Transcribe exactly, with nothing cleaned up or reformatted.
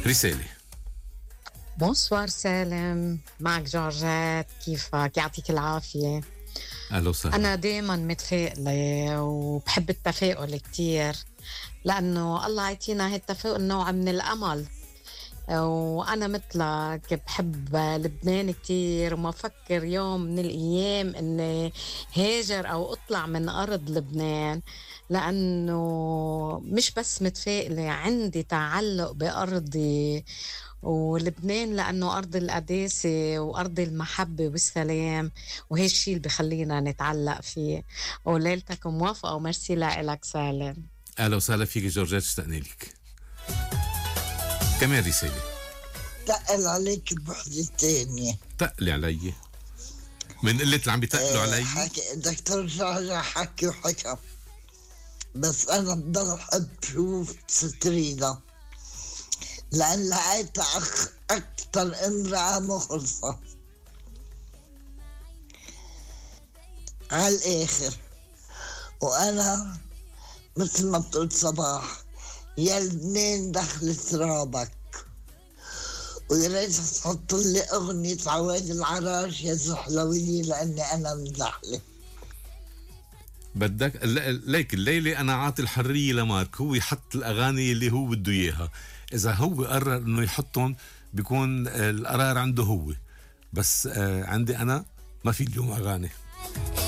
رسالة. بونسوار سالم، معك جورجات، كيفك؟ يعطيك العافية. أهلا وسهلا. أنا دايما متفائلة وبحب التفاؤل كتير، لأنه الله يعطينا هالتفاؤل نوع من الأمل. وأنا مثلك بحب لبنان كتير، وما فكر يوم من الأيام أني هاجر أو أطلع من أرض لبنان، لأنه مش بس متفائلة، عندي تعلق بأرضي ولبنان، لأنه أرض القداسة وأرض المحبة والسلام، وهالشي اللي بخلينا نتعلق فيه. وليلتك موافقة ومرسي لك سالم. أهلا وسهلا فيك جورجات، اشتقنا لك. كمان رسالة. تقل عليك بوحدة تانية. تقلي علي من قلة اللي عم بيتقلوا علي. حكي دكتور جعجع حكي وحكى، بس أنا بضل أحب شوف سترينا، لأن لقيت أخ أكتر امرأة مخلصة على الآخر. وأنا مثل ما بتقول صباح، يا لبنان دخل ترابك، ويا ريت تحط لي أغنية عواد العراش يا زحلوية، لأني أنا مزحلة. بدك ليك الليلة أنا عاطي الحرية لمارك، هو يحط الأغاني اللي هو بده إياها. إذا هو قرر إنه يحطهم بيكون القرار عنده هو، بس عندي أنا ما في اليوم أغاني.